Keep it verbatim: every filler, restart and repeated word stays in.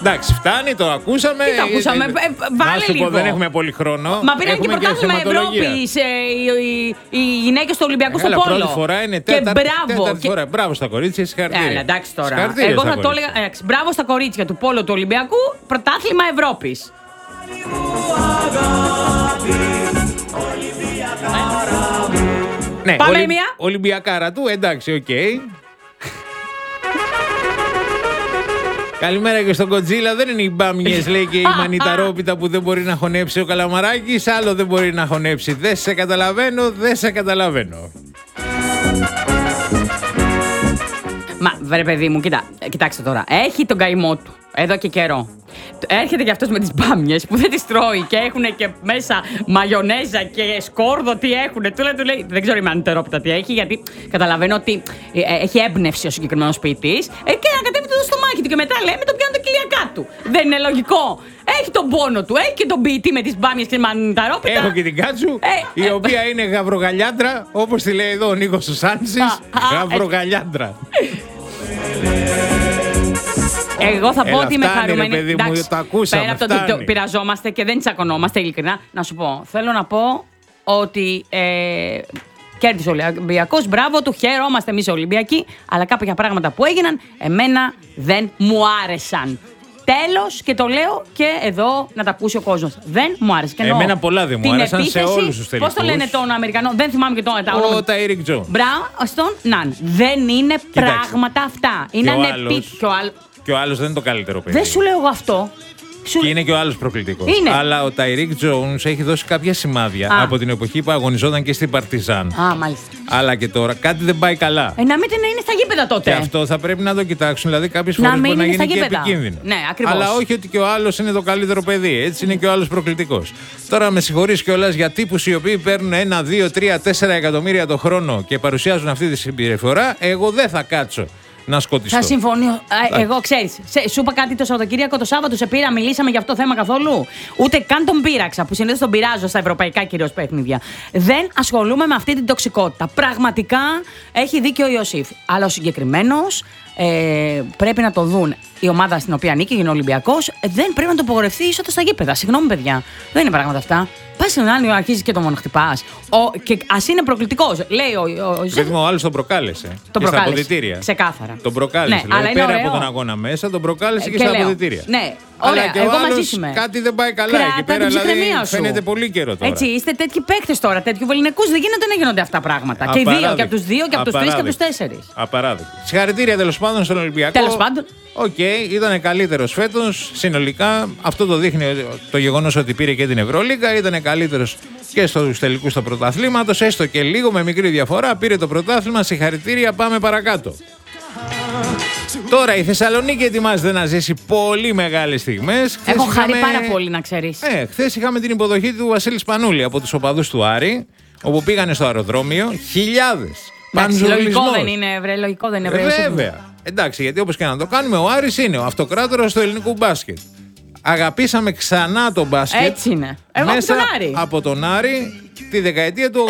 Εντάξει, φτάνει, το ακούσαμε. Τι το ακούσαμε, ε, βάλε να σου λίγο. πω, δεν έχουμε πολύ χρόνο. Μα πήραν και πρωτάθλημα Ευρώπης ε, οι, οι, οι γυναίκες του Ολυμπιακού στο πόλο. Πρώτη φορά είναι τέταρτη, και μπράβο. τέταρτη και... φορά. Μπράβο στα κορίτσια, συγχαρητήρια. Ε, εντάξει τώρα. Συγχαρητήρια Εγώ στα θα το έλεγα. Ε, μπράβο στα κορίτσια του πόλου του Ολυμπιακού, πρωτάθλημα Ευρώπης. Ναι, πάμε Ολυ... μία. Ολυμπιακάρα του, εντάξει, οκ. Okay. Καλημέρα και στον Κοντζίλα. Δεν είναι οι μπάμιες, λέει, και η μανιταρόπιτα που δεν μπορεί να χωνέψει ο Καλαμαράκης. Άλλο δεν μπορεί να χωνέψει. Δεν σε καταλαβαίνω, δεν σε καταλαβαίνω. Μα, βρε παιδί μου, κοίτα, κοιτάξτε τώρα. Έχει τον καημό του εδώ και καιρό. Έρχεται και αυτός με τις μπάμιες που δεν τις τρώει και έχουν και μέσα μαγιονέζα και σκόρδο, τι έχουν. Του λέει, του λέει, δεν ξέρω η μανιταρόπιτα τι έχει, γιατί καταλαβαίνω ότι έχει έμπνευση ο συγκεκριμένος ποιητής. Ε, και να κατέβει το στομάχι του και μετά λέμε το πιάνει τα κοιλιακά του. Δεν είναι λογικό. Έχει τον πόνο του, έχει και τον ποιητή με τις μπάμιες και τη μανιταρόπιτα. Έχω και την Κάτσου, ε, η ε, οποία ε, είναι γαβρογαλιάντρα, όπως τη λέει εδώ ο Νίκος ο Σάντσης. Γαβρογαλιάντρα. Εγώ θα πω Έλα, ότι είμαι φτάνει, χαρούμενη. Ρε, παιδί μου, το ακούσαμε, πέρα από το ότι το πειραζόμαστε και δεν τσακωνόμαστε, ειλικρινά, να σου πω. Θέλω να πω ότι ε, κέρδισε ο Ολυμπιακός. Μπράβο του, χαίρομαστε εμείς οι Ολυμπιακοί. Αλλά κάποια πράγματα που έγιναν, εμένα δεν μου άρεσαν. Τέλος, και το λέω και εδώ να τα ακούσει ο κόσμος. Δεν μου άρεσε. Και εμένα πολλά δεν μου άρεσαν σε όλους τους τελικούς. Πώς το λένε τον Αμερικανό, δεν θυμάμαι και το όνομα. Ο Ταϊρίκ Τζο. Μπράβο, στον Ναν. Δεν είναι Κοίταξε. πράγματα αυτά. Είναι ανεπίτυχο. Και ο άλλος δεν είναι το καλύτερο παιδί. Δεν σου λέω εγώ αυτό. Σου... Και είναι και ο άλλος προκλητικός. Είναι. Αλλά ο Ταϊρίκ Τζόουνς έχει δώσει κάποια σημάδια Α. από την εποχή που αγωνιζόταν και στην Παρτιζάν. Α, μάλιστα. Αλλά και τώρα κάτι δεν πάει καλά. Ε, να μην είναι στα γήπεδα τότε. Και αυτό θα πρέπει να το κοιτάξουν. Δηλαδή, κάποιες φορές μπορεί να γίνει και επικίνδυνο. Ναι, ακριβώς. Αλλά όχι ότι και ο άλλος είναι το καλύτερο παιδί. Έτσι είναι και ο άλλος προκλητικός. Τώρα με συγχωρείς κιόλας για τύπους οι οποίοι παίρνουν ένα, δύο, τρία, τέσσερα εκατομμύρια το χρόνο και παρουσιάζουν αυτή τη συμπεριφορά. Εγώ δεν θα κάτσω να σκοτιστώ. Θα συμφωνήσω. Εγώ, ξέρεις, σου είπα κάτι το Σαββατοκύριακο, το Σάββατο σε πήρα, μιλήσαμε για αυτό το θέμα καθόλου. Ούτε καν τον πείραξα, που συνήθως τον πειράζω στα ευρωπαϊκά κυρίως παιχνίδια. Δεν ασχολούμαι με αυτή την τοξικότητα. Πραγματικά έχει δίκιο ο Ιωσήφ. Αλλά ο συγκεκριμένος ε, πρέπει να το δουν. Η ομάδα στην οποία ανήκει, είναι ο Ολυμπιακός, δεν πρέπει να το απογορευτεί είσοδο στα γήπεδα. Συγγνώμη, παιδιά. Δεν είναι πράγματα αυτά. Πα στον άλλο, αρχίζει και τον μονοχτυπάς. Και α είναι προκλητικός. Λέει ο, ο, ο, ο άλλος τον προκάλεσε. Τον και προκάλεσε. Στα αποδυτήρια. Ξεκάθαρα. Τον προκάλεσε. Ναι, δηλαδή, αλλά πέρα ωραίο. από τον αγώνα μέσα, τον προκάλεσε και, και στα λέω, αποδυτήρια. Ναι, αλλά ωραία, και εγώ ο άλλος μαζί σου είμαι. Κάτι δεν πάει καλά Κράτα εκεί πέρα. Δηλαδή φαίνεται πολύ καιρό τώρα. Έτσι, είστε τέτοιοι παίκτες τώρα, τέτοιου βεληνικούς. Δεν γίνεται να γίνονται αυτά πράγματα. Και οι δύο, και από τους δύο, και από τους τρεις, και από τους τέσσερις. Απαράδεκτο. Συγχαρητήρια τέλος πάντων στον Ολυμπιακό. Τέλος πάντων. Οκ, okay, ήταν καλύτερος φέτος. Συνολικά αυτό το δείχνει το γεγονός ότι πήρε και την Ευρωλίγκα. Ήταν καλύτερος και στους τελικούς του πρωταθλήματος. Έστω και λίγο με μικρή διαφορά. Πήρε το πρωτάθλημα. Συγχαρητήρια. Πάμε παρακάτω. Τώρα η Θεσσαλονίκη ετοιμάζεται να ζήσει πολύ μεγάλες στιγμές. Έχω χθες χαρεί είχαμε... πάρα πολύ, να ξέρεις. Ε, χθες είχαμε την υποδοχή του Βασίλη Σπανούλη από τους οπαδούς του Άρη, όπου πήγανε στο αεροδρόμιο χιλιάδες. Λογικό δεν είναι, βρε, λογικό δεν είναι, βρε. Βέβαια. Εντάξει, γιατί όπως και να το κάνουμε, ο Άρης είναι ο αυτοκράτορας του ελληνικού μπάσκετ. Αγαπήσαμε ξανά τον μπάσκετ. Έτσι είναι. Εγώ μέσα από τον Άρη. Από τον Άρη τη δεκαετία του